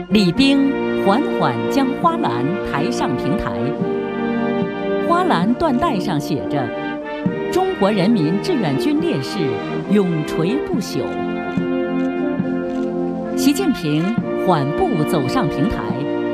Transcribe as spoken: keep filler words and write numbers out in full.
李冰缓缓将花篮抬上平台，花篮缎带上写着“中国人民志愿军烈士永垂不朽”。习近平缓步走上平台，